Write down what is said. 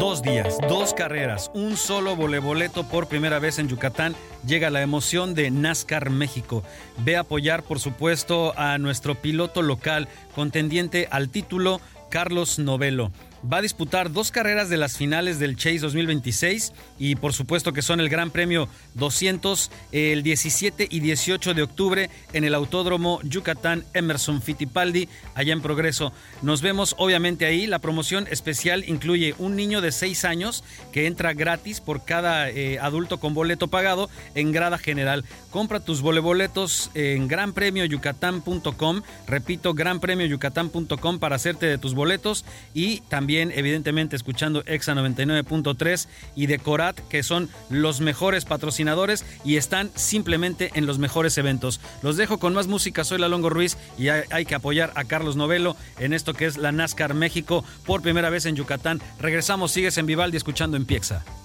2 días, 2 carreras, un solo voleboleto por primera vez en Yucatán. Llega la emoción de NASCAR México. Ve a apoyar, por supuesto, a nuestro piloto local, contendiente al título, Carlos Novello. Va a disputar 2 carreras de las finales del Chase 2026 y por supuesto que son el Gran Premio 200 el 17 y 18 de octubre en el Autódromo Yucatán Emerson Fittipaldi, allá en Progreso. Nos vemos obviamente ahí. La promoción especial incluye un niño de 6 años que entra gratis por cada adulto con boleto pagado en grada general. Compra tus voleboletos en granpremioyucatán.com, repito, granpremioyucatán.com para hacerte de tus boletos y también evidentemente escuchando Exa 99.3 y Decorat, que son los mejores patrocinadores y están simplemente en los mejores eventos. Los dejo con más música. Soy Lalongo Ruiz y hay que apoyar a Carlos Novello en esto que es la NASCAR México por primera vez en Yucatán. Regresamos, sigues en Vivaldi escuchando en Piexa.